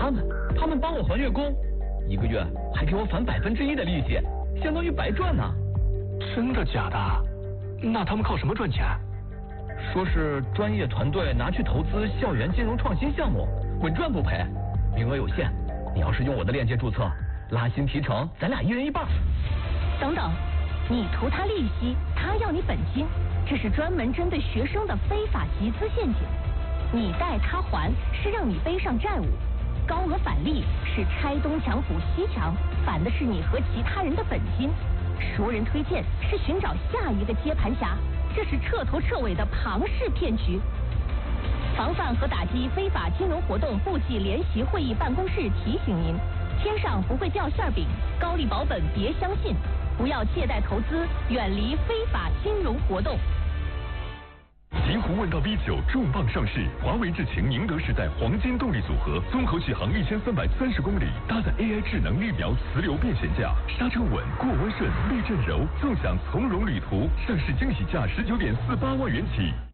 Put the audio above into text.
他们帮我还月供，1个月还给我返1%的利息，相当于白赚呢。 真的假的？那他们靠什么赚钱？ 说是专业团队拿去投资校园金融创新项目，稳赚不赔，名额有限。你要是用我的链接注册，拉新提成，咱俩1人1半。 等等，你图他利息，他要你本金，这是专门针对学生的非法集资陷阱。你贷他还是让你背上债务，高额返利是拆东墙补西墙，返的是你和其他人的本金。熟人推荐是寻找下一个接盘侠，这是彻头彻尾的庞氏骗局。防范和打击非法金融活动部际联席会议办公室提醒您：天上不会掉馅饼，高利保本别相信，不要借贷投资，远离非法金融活动。 极狐问道 V9 重磅上市，华为智擎宁德时代黄金动力组合，综合续航1330公里，搭载 AI 智能绿苗磁流变悬架，刹车稳，过弯顺，避震柔，纵享从容旅途。上市惊喜价19.48万元起。